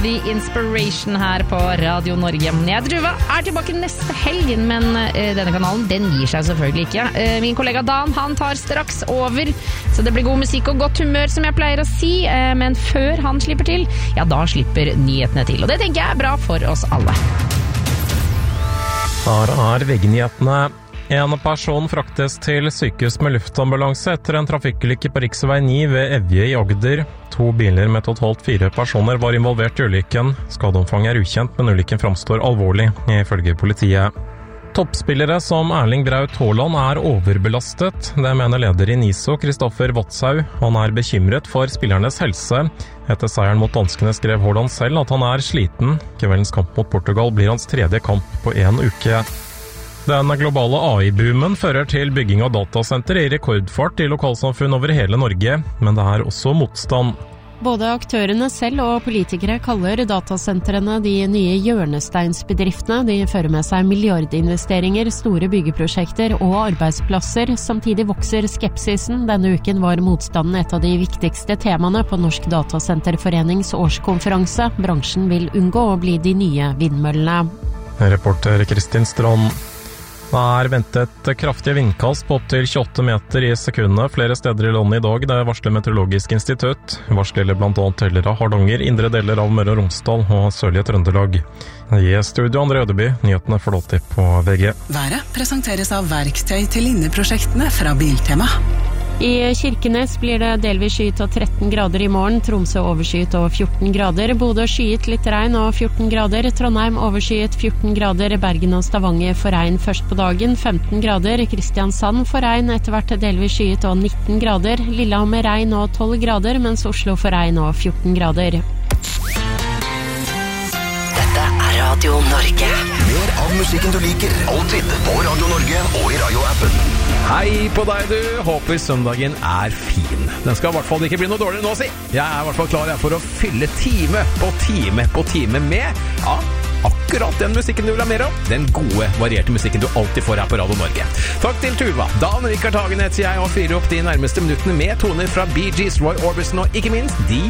The Inspiration her på Radio Norge. Jeg, Druva, tilbake neste helg, men denne kanalen, den gir seg selvfølgelig ikke. Min kollega Dan, han tar straks over, så det blir god musikk og godt humør, som jeg pleier å si, men før han slipper til, ja, da slipper nyhetene til, og det tenker jeg bra for oss alle. Her VG-nyhetene. En person fraktes til sykehus med luftambulanse etter en trafikkulykke på riksvei 9 ved Evje i Agder. 2 biler med totalt 4 personer var involvert i ulykken. Skadeomfanget ukjent, men ulykken framstår alvorlig, ifølge politiet. Toppspillere som Erling Braut Haaland overbelastet. Det mener leder i NISO, Kristoffer Watzau. Han bekymret for spillernes helse. Etter seieren mot danskene skrev Haaland selv at han sliten. Kveldens kamp mot Portugal blir hans 3. kamp på 1 uke. Den globale AI-boomen fører til bygging av datasenter i rekordfart i lokalsamfunn over hele Norge, men det også motstand. Både aktørene selv og politikere kaller datasentrene de nye hjørnesteinsbedriftene. De fører med seg milliardinvesteringer, store byggeprosjekter og arbeidsplasser. Samtidig vokser skepsisen. Denne uken var motstanden et av de viktigste temaene på Norsk Datasenterforenings årskonferanse. Bransjen vil unngå å bli de nye vindmøllene. Reporter Kristin Strand. Det ventet kraftige vindkast på opp til 28 meter i sekundet flere steder i landet i dag. Det varsler Meteorologisk institutt. Varsler blant annet deler av Hardanger, indre deler av Møre og Romsdal og sørlige Trøndelag. I studio Andre Ødeby, nyhetene får lov til på VG. Været presenteres av verktøy til linneprosjektene fra Biltema. I Kirkenes blir det delvis skyet og 13 grader i morgen, Tromsø overskyet og 14 grader, Bodø skyet litt regn og 14 grader, Trondheim overskyet 14 grader, Bergen og Stavanger får regn først på dagen, 15 grader, Kristiansand får regn etter hvert delvis skyet og 19 grader, Lillehammer regn og 12 grader, mens Oslo får regn og 14 grader. Dette Radio Norge. Mer av musikken du liker, alltid på Radio Norge og i radioappen. Hei på deg du, håper søndagen fin. Den skal I hvert fall ikke bli noe dårligere nå, si. Jeg I hvert fall klar for å fylle time på time med, ja, akkurat den musikken du vil ha mer av. Den gode, varierte musikken du alltid får her på Radio Norge. Takk til Tuva, Dan Rikard Hagen heter jeg, og fyrer opp de nærmeste minuttene med toner fra Bee Gees, Roy Orbison og ikke minst de